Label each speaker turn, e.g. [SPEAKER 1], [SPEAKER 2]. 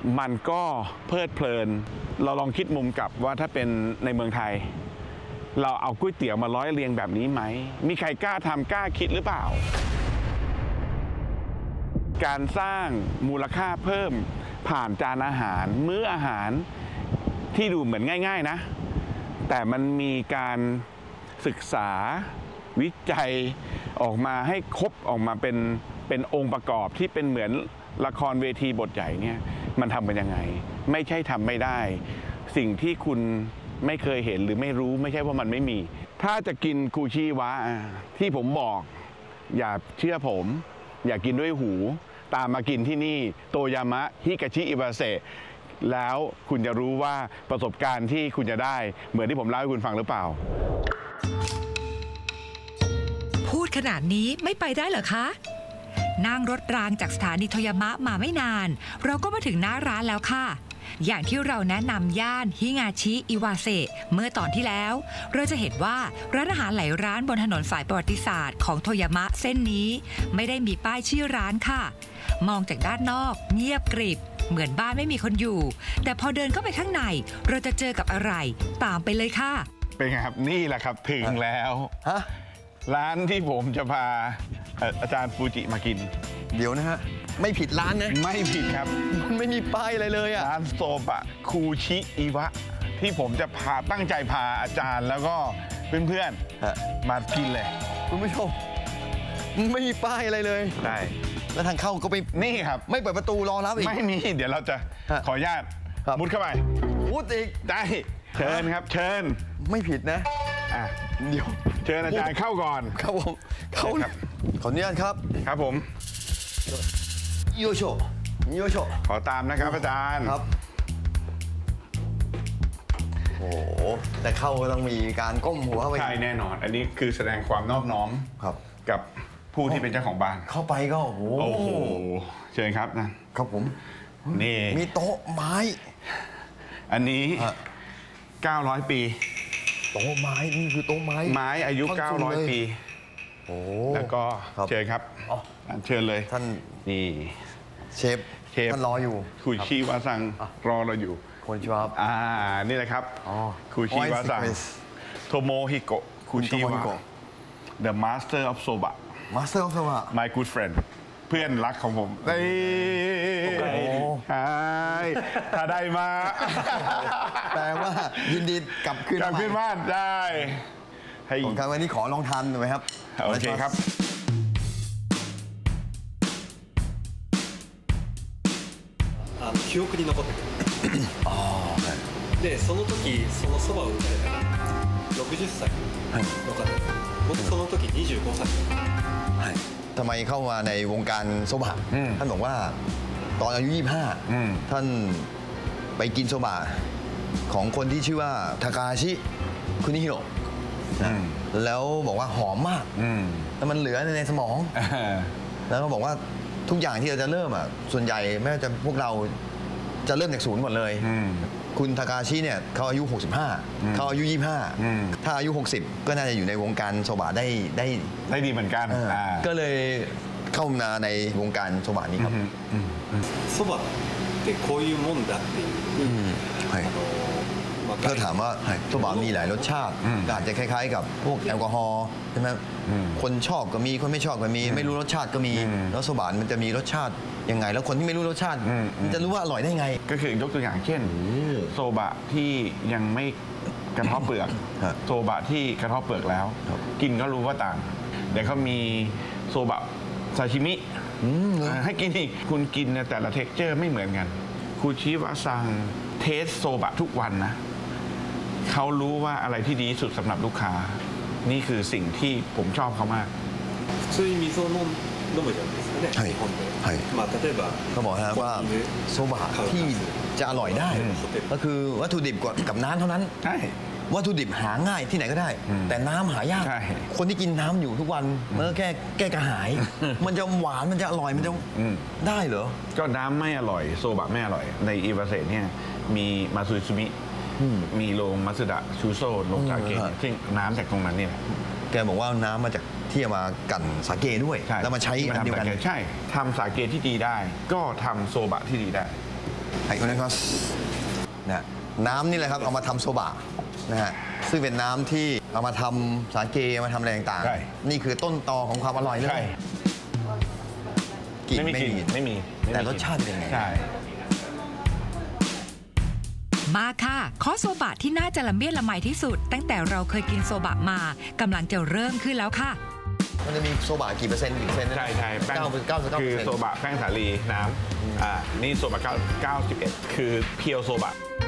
[SPEAKER 1] มันก็เพลิดเพลินเราลองคิดมุมกลับว่าถ้าเป็นในเมืองไทยเราเอาก๋วยเตี๋ยวมาร้อยเรียงแบบนี้ไหมมีใครกล้าทำกล้าคิดหรือเปล่าการสร้างมูลค่าเพิ่มผ่านจานอาหารมื้ออาหารที่ดูเหมือนง่ายๆนะแต่มันมีการศึกษาวิจัยออกมาให้ครบออกมาเป็นองค์ประกอบที่เป็นเหมือนละครเวทีบทใหญ่เนี่ยมันทำกันยังไงไม่ใช่ทำไม่ได้สิ่งที่คุณไม่เคยเห็นหรือไม่รู้ไม่ใช่ว่ามันไม่มีถ้าจะกินคูชิวะที่ผมบอกอย่าเชื่อผมอย่ากินด้วยหูตามมากินที่นี่โตยามะฮิกาชิอิวาเซะแล้วคุณจะรู้ว่าประสบการณ์ที่คุณจะได้เหมือนที่ผมเล่าให้คุณฟังหรือเปล่า
[SPEAKER 2] พูดขนาดนี้ไม่ไปได้เหรอคะนั่งรถรางจากสถานีโทยามะมาไม่นานเราก็มาถึงหน้าร้านแล้วค่ะอย่างที่เราแนะนำย่านฮิงาชิอิวาเซะเมื่อตอนที่แล้วเราจะเห็นว่าร้านอาหารหลายร้านบนถนนสายประวัติศาสตร์ของโทยามะเส้นนี้ไม่ได้มีป้ายชื่อร้านค่ะมองจากด้านนอกเงียบกริบเหมือนบ้านไม่มีคนอยู่แต่พอเดินเข้าไปข้างในเราจะเจอกับอะไรตามไปเลยค่ะ
[SPEAKER 1] เป็นไงครับนี่แหละครับถึงแล้วร้านที่ผมจะพาอาจารย์ฟูจิมากิน
[SPEAKER 3] เดี๋ยวนะฮะไม่ผิดร้านนะ
[SPEAKER 1] ไม่ผิดครับ
[SPEAKER 3] มันไม่มีป้ายอะไรเลยอ่ะ
[SPEAKER 1] ร้านโซบะคูชิอิวะที่ผมจะพาตั้งใจพาอาจารย์แล้วก็เพื่อนๆมากินเลย
[SPEAKER 3] คุณผู้ชมไม่มีป้ายอะไรเลย
[SPEAKER 1] ใช่
[SPEAKER 3] แล้วทางเข้าก็ไป
[SPEAKER 1] นี่ครับ
[SPEAKER 3] ไม่เปิดประตูรอรับอีก
[SPEAKER 1] ไม่มีเดี๋ยวเราจะขออนุญาตมุดเข้าไป
[SPEAKER 3] มุดอีก
[SPEAKER 1] ได้เชิญครับเชิญ
[SPEAKER 3] ไม่ผิดนะเดี๋ยว
[SPEAKER 1] เชิญอาจารย์เข้าก่อน
[SPEAKER 3] ครับผมเข้าครับขออนุญาตครับ
[SPEAKER 1] ครับผม
[SPEAKER 3] โยโชโยโช
[SPEAKER 1] ขอตามนะครับอาจารย์
[SPEAKER 3] ครับโอ้แต่เข้าก็ต้องมีการก้มหัวเข้าไป
[SPEAKER 1] ใช่แน่นอนอันนี้คือแสดงความนอบน้อม
[SPEAKER 3] ครับ
[SPEAKER 1] กับผู้ที่เป็นเจ้าของบ้าน
[SPEAKER 3] เข้าไปก็โอ้โห
[SPEAKER 1] เชิญครับนะครับ
[SPEAKER 3] ผม
[SPEAKER 1] นี่
[SPEAKER 3] มีโต๊ะไม้
[SPEAKER 1] อันนี้900 ปี
[SPEAKER 3] โต๊ะไม้นี่คือโต๊ะไม้
[SPEAKER 1] อายุ900 ปี
[SPEAKER 3] โอ้
[SPEAKER 1] แล้วก็เชิญครับเชิญเลย
[SPEAKER 3] ท่าน
[SPEAKER 1] นี่
[SPEAKER 3] เชฟท่านรออยู่
[SPEAKER 1] คุชิวาซังรอเราอยู่
[SPEAKER 3] คนชอบ
[SPEAKER 1] นี่แหละครับคุชิวาซังโทโมฮิโกะคุชิวะ The Master of Soba
[SPEAKER 3] Master of Soba
[SPEAKER 1] My good friend เพื่อนรักของผมถ้าได้มา
[SPEAKER 3] แปลว่ายินดีกลับขึ้น
[SPEAKER 1] บ้านได้
[SPEAKER 3] ของการวันนี้ขอลองทานหน่อยไหมครับ
[SPEAKER 1] โอเคครับ
[SPEAKER 4] 記憶に残ってくるでその時そのそばを打たれた60歳の方僕その時25歳
[SPEAKER 3] ทำไมเข้ามาในวงการโซบะท่านบอกว่าตอนอายุ25ท่านไปกินโซบะของคนที่ชื่อว่าทากาชิคุนิฮิโร่แล้วบอกว่าหอมมากแล้วมันเหลือในสมองแล้วก็บอกว่าทุกอย่างที่เราจะเริ่มส่วนใหญ่แม้จะพวกเราจะเริ่มจากศูนย์หมดเลยคุณทากาชิเนี่ยเขาอายุ65เขาอายุ25ถ้าอายุ60ก็น่าจะอยู่ในวงการโซบะได้
[SPEAKER 1] ดีเหมือนกัน
[SPEAKER 3] ก็เลยเข้ามาในวงการโซบะนี้ครับ
[SPEAKER 4] โซบะってこういうもんだっていう
[SPEAKER 3] ถ้าถามว่าโซบะมีหลายรสชาติอาจจะคล้ายๆกับพวกแอลกอฮอล์ใช่ไหมคนชอบก็มีคนไม่ชอบก็มีไม่รู้รสชาติก็มีแล้วโซบะมันจะมีรสชาติยังไงแล้วคนที่ไม่รู้รสชาติมันจะรู้ว่าอร่อยได้ไง
[SPEAKER 1] ก็คือยกตัวอย่างเช่นโซบะที่ยังไม่กระเทาะเปลือกโซบะที่กระเทาะเปลือกแล้วกินก็รู้ว่าต่างเดี๋ยวเขามีโซบะซาชิมิให้กินอีกคุณกินแต่ละเท็กเจอร์ไม่เหมือนกันคุชิวะซังเทสโซบะทุกวันนะเขารู้ว่าอะไรที่ดีสุดสำหรับลูกค้านี่คือสิ่งที่ผมชอบเขามาก
[SPEAKER 4] 普通に水を飲むじゃないですかね日本で例えば
[SPEAKER 3] เขาบอกว่าโซบะที่จะอร่อยได้ก็คือวัตถุดิบกับน้ำเท่านั้น
[SPEAKER 1] ใช่
[SPEAKER 3] วัตถุดิบหาง่ายที่ไหนก็ได้แต่น้ำหายากคนที่กินน้ำอยู่ทุกวันมันก็แก้กระหายมันจะหวานมันจะอร่อยมันจะได้เหรอ
[SPEAKER 1] ก็น้ำไม่อร่อยโซบะไม่อร่อยในอิวาเซะเนี่ยมีมาซูซุมิมีโรงมัตสึดะชูโซโรงสาเกะซึ่งน้ำจากตรงนั้นนี่แหละ
[SPEAKER 3] แกบอกว่าน้ำมาจากที่มากั่นสาเกด้วยแล้วมาใช้อันเดียวกัน
[SPEAKER 1] ใช่ทำสาเกที่ดีได้ก็ทำโซบะที่ดีได้
[SPEAKER 3] はいお願いしますนะน้ำนี่แหละครับเอามาทำโซบะนะฮะซึ่งเป็นน้ำที่เอามาทำสาเกมาทำอะไรต่าง
[SPEAKER 1] ใช่
[SPEAKER 3] ๆนี่คือต้นตอของความอร่อยเลย
[SPEAKER 1] ใช่
[SPEAKER 3] กลิ่น
[SPEAKER 1] ไม่มีกลิ่นไม่มี
[SPEAKER 3] แต่รสชาติเป็นยังไง
[SPEAKER 1] ใช่
[SPEAKER 2] มาค่ะคอร์สโซบะที่น่าจะละเมียดละไมที่สุด ตั้งแต่เราเคยกินโซบะมากำลังจะเริ่มขึ้นแล้วค่ะ
[SPEAKER 3] มันจะมีโซบะกี่เปอร์เซ็นต์
[SPEAKER 1] ใช่แป้ง
[SPEAKER 3] 99%
[SPEAKER 1] คือโซบะแป้งสาลีน้ำนี่โซบะ91คือเพียวโซบะ